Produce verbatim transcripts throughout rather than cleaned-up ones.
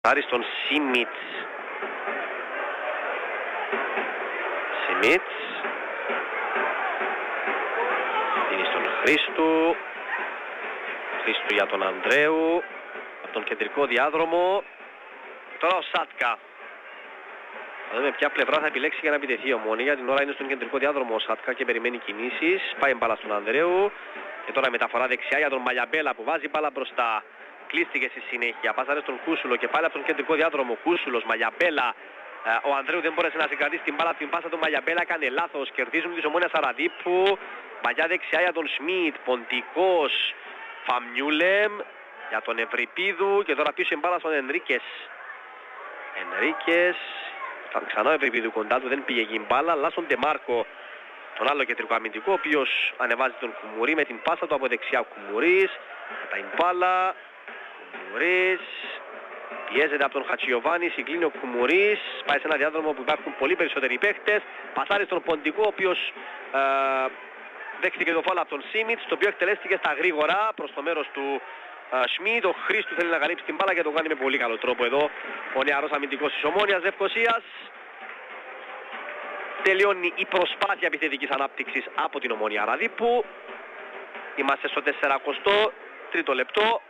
Άρη στον Σίμιτς. Σίμιτς. Είναι στον Χρήστου. Χρήστου για τον Ανδρέου. Από τον κεντρικό διάδρομο. Τώρα ο Σάτκα. Θα δούμε ποια πλευρά θα επιλέξει για να επιτεθεί η Ομόνοια. Για την ώρα είναι στον κεντρικό διάδρομο ο Σάτκα και περιμένει κινήσεις. Πάει μπάλα στον Ανδρέου. Και τώρα μεταφορά δεξιά για τον Μαλιαμπέλα που βάζει μπάλα μπροστά. Κλείστηκε στη συνέχεια. Πάσαρε στον Κούσουλο και πάλι από τον κεντρικό διάδρομο. Κούσουλος, Μαλιαμπέλα. Ο Ανδρέου δεν μπόρεσε να συγκρατήσει την μπάλα από την πάσα του Μαλιαμπέλα. Έκανε λάθος. Κερδίζουν της Ομόνοιας Σαραδίπου. Μαγιά δεξιά για τον Σμιτ. Ποντικός. Φαμιούλεμ. Για τον Ευρυπίδου. Και τώρα πίσω η μπάλα στον Ενρίκες. Ενρίκες. Ήταν ξανά ο Ευρυπίδου κοντά του. Δεν πήγε η μπάλα. Αλλά στον Ντεμάρκο. Τον άλλο κεντρικό αμυντικό. Ο οποίος ανεβάζει τον Κουμουρί με την πάσα του από δεξιά. Ο Κουμουρίς. Τα μπάλα. Κουμουρίς. Πιέζεται από τον Χατζιωβάνη, συγκλίνει ο Κουμουρίς, πάει σε ένα διάδρομο που υπάρχουν πολύ περισσότεροι παίχτες. Πασάρει στον Ποντικό, ο οποίος ε, δέχτηκε το φάουλ από τον Σίμιτς, το οποίο εκτελέστηκε στα γρήγορα προς το μέρος του ε, Σμιτ. Ο Χρήστου θέλει να καλύψει την μπάλα και το κάνει με πολύ καλό τρόπο εδώ ο νεαρός αμυντικός της Ομόνοιας Λευκωσίας. Τελειώνει η προσπάθεια επιθετικής ανάπτυξης από την Ομόνια Ραδίππου. Είμαστε στο σαραντά τρίτο λεπτό.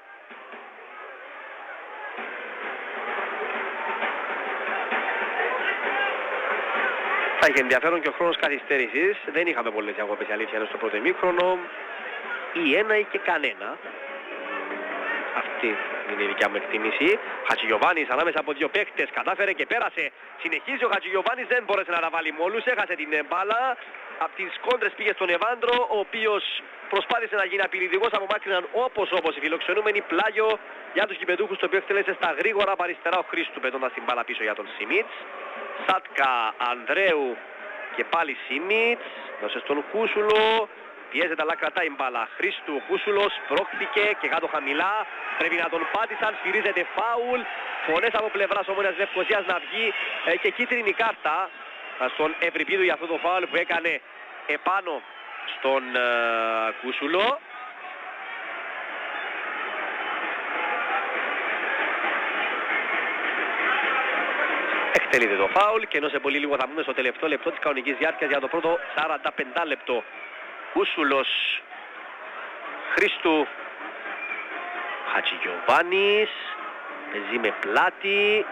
Θα είχε ενδιαφέρον και ο χρόνος καθυστέρησης. Δεν είχαμε πολλές διακοπές, η αλήθεια είναι, στο πρώτο ημίχρονο. Ή ένα ή και κανένα. Αυτή είναι η δικιά μου εκτίμηση. Χατζηγιοβάνης ανάμεσα από δύο παίκτες κατάφερε και πέρασε. Συνεχίζει ο Χατζηγιοβάνης, δεν μπόρεσε να τα βάλει μόλους. Έχασε την μπάλα. Από τις κόντρες πήγε στον Εβάνδρο, ο οποίος προσπάθησε να γίνει απειλητικός. Απομάκρυναν όπως όπως οι φιλοξενούμενοι. Πλάγιο για τους γηπεδούχους, το οποίο εκτελέσε στα γρήγορα από αριστερά ο Χρήστου, πετώντας την μπάλα πίσω για τον Σίμιτς. Σάτκα, Ανδρέου και πάλι Σίμιτς. Δώσε στον Κούσουλο. Πιέζεται αλλά κρατάει μπάλα. Χρήστου, ο Κούσουλος πρόχθηκε και κάτω χαμηλά. Πρέπει να τον πάτησαν. Σφυρίζεται φάουλ. Φωνές από πλευράς Ομόνοιας Λευκωσίας να βγει ε, και κίτρινη κάρτα στον Ευρυπίδου για αυτό το φάουλ που έκανε επάνω στον ε, Κούσουλο. Εκτελείται το φάουλ και ενώ σε πολύ λίγο θα μπούμε στο τελευταίο λεπτό της κανονικής διάρκειας για το πρώτο σαράντα πέντε λεπτό. Κούσουλος, Χρήστου, Χατζηγιοβάνης, παίζει με πλάτη.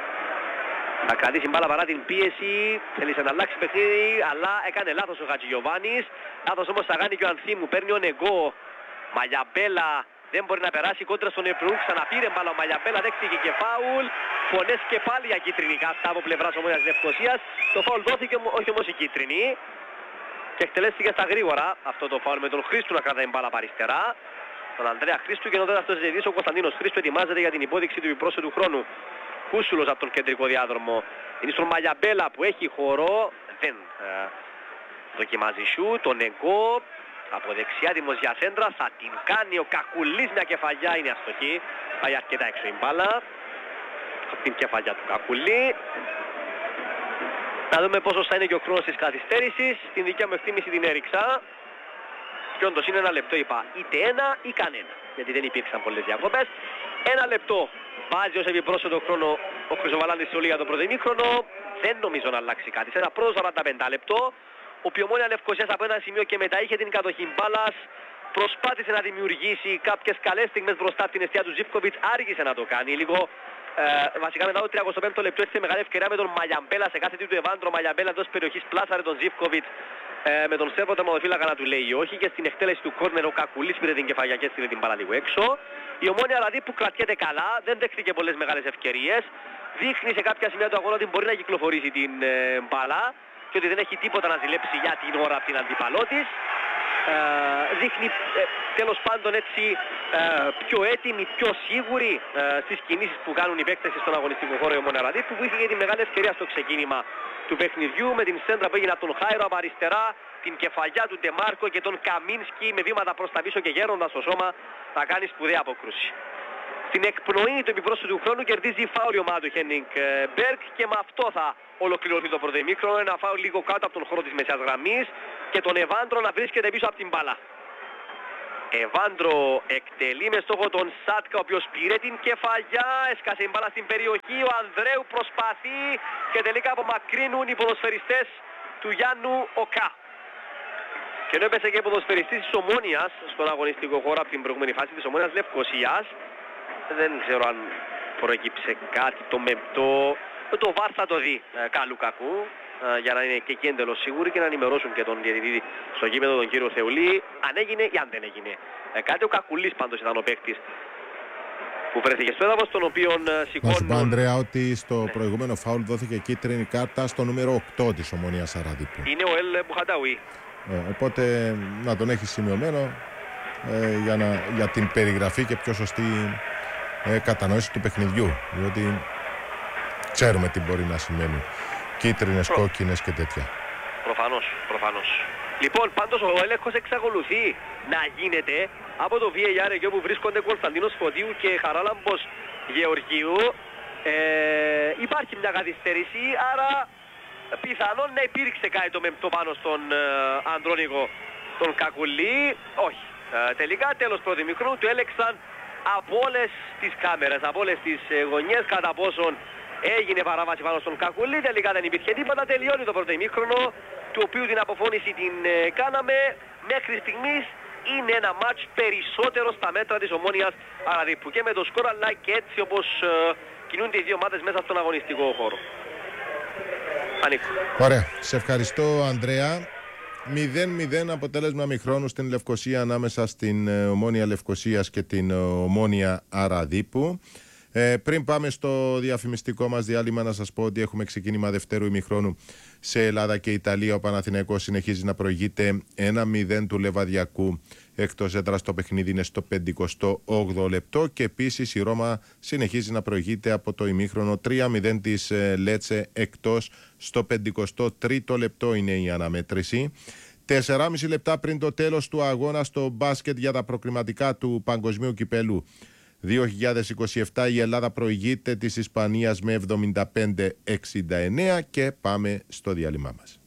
Θα κρατήσει μπάλα παρά την πίεση, θέλησε να αλλάξει παιχνίδι, αλλά έκανε λάθος ο Χατζηγιοβάνης. Λάθος όμως θα κάνει και ο Ανθίμου, παίρνει ο Νεγκό. Μαλιαμπέλα δεν μπορεί να περάσει κόντρα στον Επρού, ξαναπήρε μπάλα ο Μαλιαμπέλα, δέχτηκε και φάουλ. Φωνές και πάλι για κίτρινη κάρτα από πλευράς Ομόνοιας Λευκωσίας. Το φάουλ δόθηκε, όχι όμως η κίτρινη. Και εκτελέστηκε στα γρήγορα αυτό το φάουλ με τον Χρήστου να κρατάει μπάλα παριστερά. Τον Ανδρέα Χρήστου, και ενώ δεν αυτό ζητήσει, ο Κωνσταντίνος Χρήστου ετοιμάζεται για την υπόδειξη του επιπρόσθετου χρόνου. Κούσουλος από τον κεντρικό διάδρομο. Είναι στον Μαλιαμπέλα που έχει χώρο. Δεν ε, δοκιμάζει σου. Τον Εγκό από δεξιά δημοσιά σέντρα. Θα την κάνει ο Κακουλής, μια κεφαλιά, είναι αστοχή. Πάει αρκετά έξω η μπάλα. Από την κεφαλιά του Κακουλή. Να δούμε πόσο θα είναι και ο χρόνος της καθυστέρησης. Την δικιά μου εκτίμηση την έριξα. Και όντως είναι ένα λεπτό, είπα. Είτε ένα ή κανένα. Γιατί δεν υπήρξαν πολλές διακοπές. Ένα λεπτό βάζει ως επιπρόσθετο χρόνο ο Χρυσοβαλάντης σε όλη για το πρώτο ημίχρονο. Δεν νομίζω να αλλάξει κάτι. Σε ένα πρώτο σαράντα πέντε λεπτό, ο Ομόνοια Λευκωσίας από ένα σημείο και μετά είχε την κατοχή μπάλας. Προσπάθησε να δημιουργήσει κάποιες καλές στιγμές μπροστά από την αιστεία του Ζίβκοβιτς. Άργησε να το κάνει λίγο. Ε, βασικά μετά το τριάντα πέμπτο λεπτό έτσι μεγάλη ευκαιρία με τον Μαλιαμπέλα σε κάθε τίτλου Εβάντρο. Μαλιαμπέλα εντός περιοχής πλάσαρε τον Ζίβκοβιτς ε, με τον Σέρβο τερματοφύλακα να του λέει όχι, και στην εκτέλεση του κόρνερ ο Κακουλής πήρε την κεφαλιά και έστειλε την μπάλα λίγο έξω. Η Ομόνια δηλαδή που κρατιέται καλά, δεν δέχτηκε πολλές μεγάλες ευκαιρίες. Δείχνει σε κάποια σημεία του αγώνα ότι μπορεί να κυκλοφορήσει την ε, μπάλα και ότι δεν έχει τίποτα να ζηλέψει για την ώρα από την αντίπαλό της. Ε, δείχνει ε, τέλος πάντων έτσι ε, πιο έτοιμη, πιο σίγουρη ε, στις κινήσεις που κάνουν οι παίκτες στον αγωνιστικό χώρο η Ομόνια Ραδίππου, που είχε και τη μεγάλη ευκαιρία στο ξεκίνημα του παιχνιδιού με την σέντρα που έγινε από τον Χάιρο από αριστερά, την κεφαλιά του Ντεμάρκο και τον Καμίνσκι με βήματα προς τα πίσω και γέροντας το σώμα θα κάνει σπουδαία αποκρούση. Στην εκπνοή του επιπρόσθετου χρόνου κερδίζει φάουλ η ομάδα του Χένινγκ Μπέρκ και με αυτό θα ολοκληρωθεί το πρώτο ημίχρονο. Ένα φάουλ λίγο κάτω από τον χώρο της μεσαίας γραμμής και τον Εβάντρο να βρίσκεται πίσω από την μπάλα. Εβάντρο εκτελεί με στόχο τον Σάτκα, ο οποίος πήρε την κεφαλιά, έσκασε η μπάλα στην περιοχή, ο Ανδρέου προσπαθεί και τελικά απομακρύνουν οι ποδοσφαιριστές του Γιάννου Οκά. Και ενώ έπεσε και ποδοσφαιριστής της Ομόνοιας στον αγωνιστικό χώρο από την προηγούμενη φάση της Ομόνοιας Λευκωσίας, δεν ξέρω αν προέκυψε κάτι το μεπτό, το βαρ θα το δει Καλού Κακού, για να είναι και εκεί εντελώς σίγουροι και να ενημερώσουν και τον διαιτητή στο γήπεδο τον κύριο Θεουλή αν έγινε ή αν δεν έγινε κάτι. Ο Κακουλής πάντως ήταν ο παίκτης που βρέθηκε στο έδαφος, τον οποίο σηκώνουν... Να σου πω, Ανδρέα, ότι στο ναι. προηγούμενο φάουλ δόθηκε κίτρινη κάρτα στο νούμερο οκτώ της Ομονίας Αραδίπου. Είναι ο Ελ Μπουχαντάουι. Ε, οπότε να τον έχει σημειωμένο ε, για, να, για την περιγραφή και πιο σωστή ε, κατανόηση του παιχνιδιού, διότι ξέρουμε τι μπορεί να σημαίνει κίτρινες, Προ... κόκκινες και τέτοια. Προφανώς, προφανώς. Λοιπόν, πάντως ο έλεγχος εξακολουθεί να γίνεται από το βι έι αρ εκεί όπου βρίσκονται Κωνσταντίνος Φωτίου και Χαράλαμπος Γεωργίου. Ε, υπάρχει μια καθυστέρηση, άρα πιθανόν να υπήρξε κάτι το μεμπτό πάνω στον ε, Ανδρώνικο τον Κακουλή. Όχι. Ε, τελικά τέλος πρώτου ημιχρόνου του έλεξαν από όλες τις κάμερες, από όλες τις ε, γωνιές κατά πόσον έγινε παράβαση πάνω στον Κακουλή. Τελικά δεν υπήρχε τίποτα. Τελειώνει το πρώτο ημίχρονο, του οποίου την αποφώνηση την ε, κάναμε. Μέχρι στιγμής είναι ένα μάτς περισσότερο στα μέτρα της Ομόνοιας Αραδίπου και με το σκορ, αλλά και έτσι όπως ε, κινούνται οι δύο ομάδες μέσα στον αγωνιστικό χώρο. Ανήκω. Ωραία. Σε ευχαριστώ, Ανδρέα. μηδέν μηδέν αποτέλεσμα μηχρόνου στην Λευκοσία ανάμεσα στην ε, Ομόνια Λευκοσίας και την ε, Ομόνια Αραδίπου. Ε, πριν πάμε στο διαφημιστικό μας διάλειμμα, να σας πω ότι έχουμε ξεκίνημα δευτέρου ημιχρόνου σε Ελλάδα και Ιταλία. Ο Παναθηναϊκός συνεχίζει να προηγείται ένα μηδέν του Λεβαδιακού. Εκτός έδρας το παιχνίδι είναι στο πενηκοστό όγδοο λεπτό και επίσης η Ρώμα συνεχίζει να προηγείται από το ημίχρονο τρία μηδέν της ε, Λέτσε εκτός στο πενηκοστό τρίτο λεπτό είναι η αναμέτρηση. τέσσερα και μισό λεπτά πριν το τέλος του αγώνα στο μπάσκετ για τα προκριματικά του Παγκοσμίου Κυπέλου δύο χιλιάδες είκοσι επτά η Ελλάδα προηγείται της Ισπανίας με εβδομήντα πέντε εξήντα εννέα και πάμε στο διάλειμμα μας.